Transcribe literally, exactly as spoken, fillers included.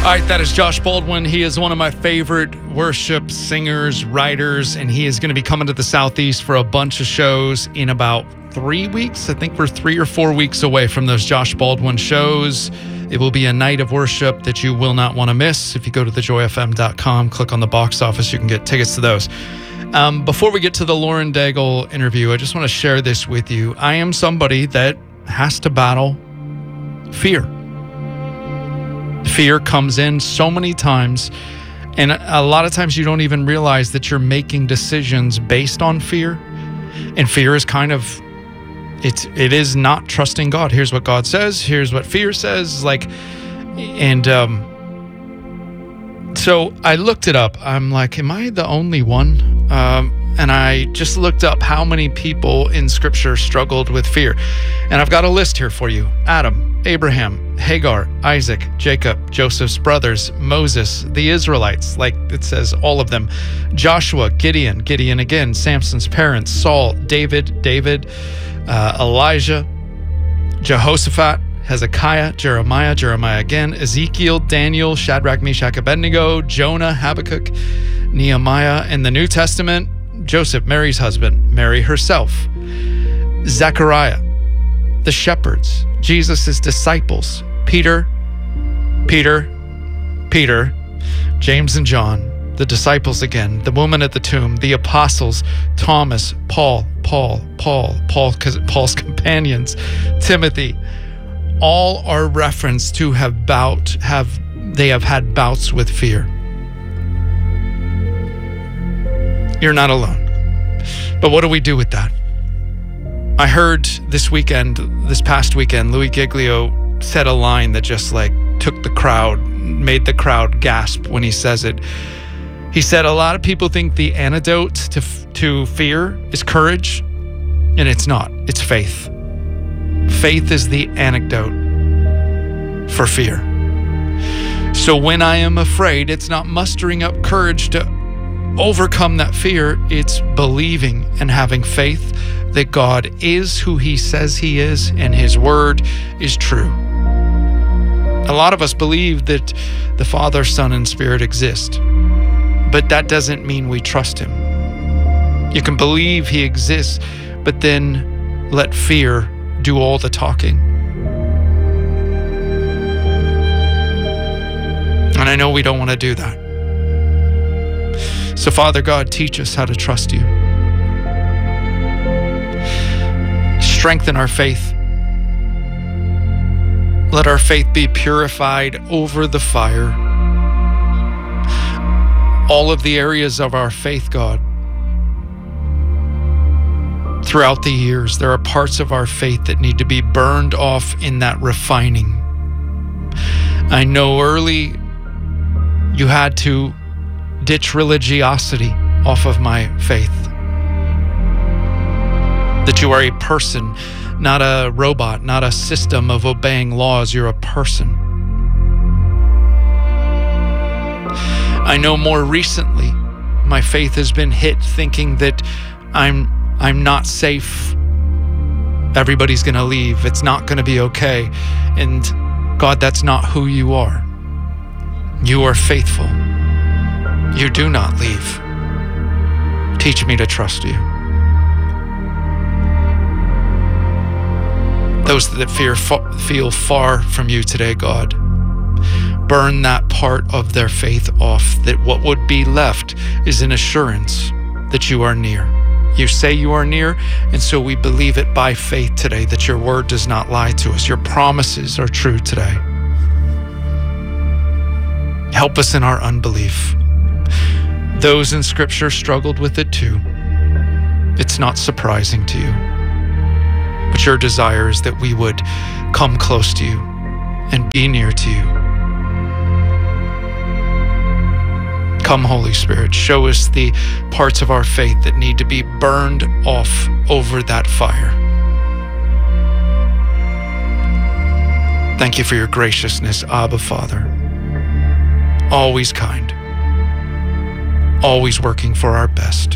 All right, that is Josh Baldwin. He is one of my favorite worship singers, writers, and he is going to be coming to the Southeast for a bunch of shows in about three weeks. I think we're three or four weeks away from those Josh Baldwin shows. It will be a night of worship that you will not want to miss. If you go to the joy f m dot com, click on the box office, you can get tickets to those. Um, before we get to the Lauren Daigle interview, I just want to share this with you. I am somebody that has to battle fear. Fear comes in so many times, and a lot of times you don't even realize that you're making decisions based on fear. And fear is kind of, it's, it is not trusting God. Here's what God says. Here's what fear says. Like, and um, so I looked it up. I'm like, am I the only one? Um, and I just looked up how many people in Scripture struggled with fear. And I've got a list here for you. Adam, Abraham, Hagar, Isaac, Jacob, Joseph's brothers, Moses, the Israelites, like it says, all of them. Joshua, Gideon, Gideon again, Samson's parents, Saul, David, David, uh, Elijah, Jehoshaphat, Hezekiah, Jeremiah, Jeremiah again, Ezekiel, Daniel, Shadrach, Meshach, Abednego, Jonah, Habakkuk, Nehemiah. In the New Testament, Joseph, Mary's husband, Mary herself, Zechariah, the shepherds, Jesus' disciples, Peter, Peter, Peter, James and John, the disciples again, the woman at the tomb, the apostles, Thomas, Paul, Paul, Paul, Paul, Paul's companions, Timothy. All are referenced to have bout, have they have had bouts with fear. You're not alone. But what do we do with that? I heard this weekend, this past weekend, Louis Giglio said a line that just like took the crowd, made the crowd gasp when he says it. He said, a lot of people think the antidote to to fear is courage, and it's not. It's faith. Faith is the antidote for fear. So when I am afraid, it's not mustering up courage to overcome that fear. It's believing and having faith that God is who he says he is and his word is true. A lot of us believe that the Father, Son, and Spirit exist, but that doesn't mean we trust him. You can believe he exists, but then let fear do all the talking. And I know we don't want to do that. So Father God, teach us how to trust you. Strengthen our faith. Let our faith be purified over the fire. All of the areas of our faith, God, throughout the years, there are parts of our faith that need to be burned off in that refining. I know early you had to ditch religiosity off of my faith. That you are a person, not a robot, not a system of obeying laws. You're a person. I know more recently my faith has been hit thinking that I'm I'm not safe. Everybody's going to leave. It's not going to be okay. And God, that's not who you are. You are faithful. You do not leave. Teach me to trust you. Those that fear feel far from you today, God, burn that part of their faith off, that what would be left is an assurance that you are near. You say you are near, and so we believe it by faith today, that your word does not lie to us. Your promises are true today. Help us in our unbelief. Those in Scripture struggled with it too. It's not surprising to you. But your desire is that we would come close to you and be near to you. Come, Holy Spirit, show us the parts of our faith that need to be burned off over that fire. Thank you for your graciousness, Abba, Father. Always kind. Always working for our best.